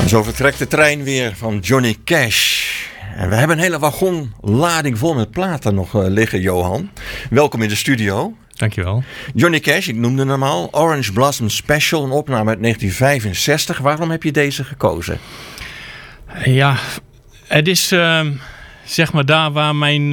Zo vertrekt de trein weer van Johnny Cash. En we hebben een hele wagonlading vol met platen nog liggen, Johan. Welkom in de studio. Dankjewel. Johnny Cash, ik noemde hem al. Orange Blossom Special, een opname uit 1965. Waarom heb je deze gekozen? Ja, het is zeg maar daar waar mijn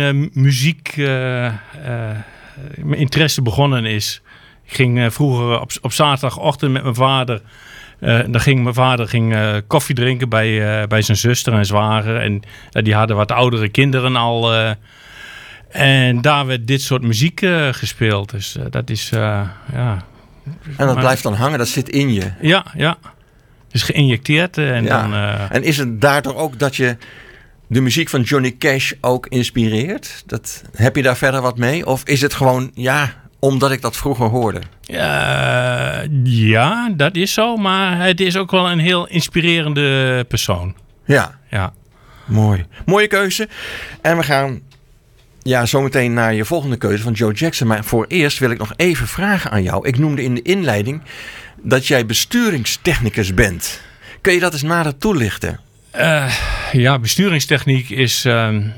mijn interesse begonnen is. Ik ging vroeger op zaterdagochtend met mijn vader. Dan ging mijn vader koffie drinken bij zijn zuster en zwager. En die hadden wat oudere kinderen al. En daar werd dit soort muziek gespeeld. Dus dat is, ja. En dat blijft dan hangen, dat zit in je. Ja. Het is geïnjecteerd. En is het daardoor ook dat je de muziek van Johnny Cash ook inspireert? Heb je daar verder wat mee? Of is het gewoon, omdat ik dat vroeger hoorde? Ja, dat is zo. Maar het is ook wel een heel inspirerende persoon. Ja. Mooi. Mooie keuze. En we gaan zometeen naar je volgende keuze van Joe Jackson. Maar voor eerst wil ik nog even vragen aan jou. Ik noemde in de inleiding dat jij besturingstechnicus bent. Kun je dat eens nader toelichten? Besturingstechniek is...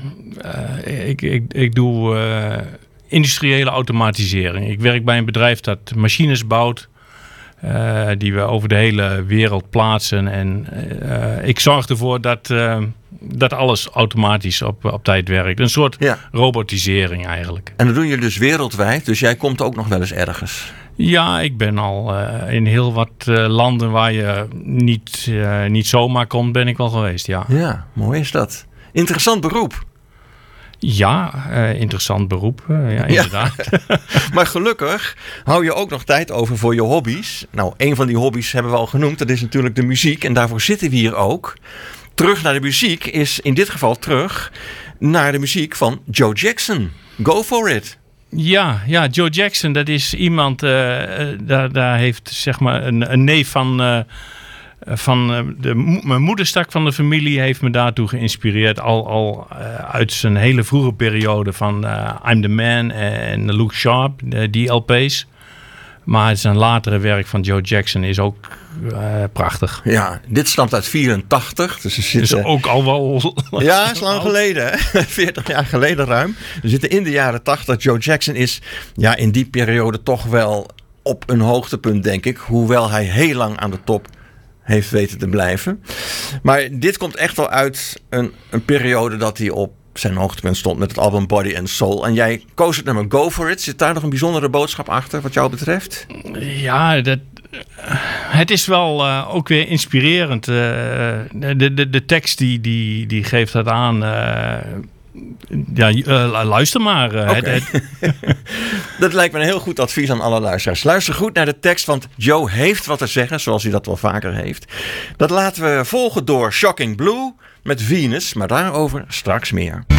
Ik doe industriële automatisering. Ik werk bij een bedrijf dat machines bouwt. Die we over de hele wereld plaatsen. En ik zorg ervoor dat alles automatisch op tijd werkt. Een soort robotisering eigenlijk. En dat doen jullie dus wereldwijd. Dus jij komt ook nog wel eens ergens. Ja, ik ben al in heel wat landen waar je niet zomaar komt, ben ik wel geweest, ja. Ja, mooi is dat. Interessant beroep. Ja, interessant beroep. Ja, inderdaad. Ja. Maar gelukkig hou je ook nog tijd over voor je hobby's. Nou, een van die hobby's hebben we al genoemd. Dat is natuurlijk de muziek. En daarvoor zitten we hier ook. Terug naar de muziek is in dit geval terug naar de muziek van Joe Jackson. Go for it. Ja, Joe Jackson, dat is iemand, daar heeft zeg maar een neef van mijn moederstak van de familie heeft me daartoe geïnspireerd. Al uit zijn hele vroege periode van I'm the Man en Look Sharp, die LP's. Maar zijn latere werk van Joe Jackson is ook prachtig. Ja, dit stamt uit 84. Dus ook al wel... Ja, is lang geleden. Hè? 40 jaar geleden ruim. We zitten in de jaren 80. Joe Jackson is in die periode toch wel op een hoogtepunt, denk ik. Hoewel hij heel lang aan de top heeft weten te blijven. Maar dit komt echt wel uit een periode dat hij op zijn hoogtepunt stond met het album Body and Soul. En jij koos het nummer Go For It. Zit daar nog een bijzondere boodschap achter wat jou betreft? Ja, het is wel ook weer inspirerend. De tekst die geeft dat aan. Luister maar. Okay. Dat lijkt me een heel goed advies aan alle luisteraars. Luister goed naar de tekst, want Joe heeft wat te zeggen, zoals hij dat wel vaker heeft. Dat laten we volgen door Shocking Blue met Venus, maar daarover straks meer.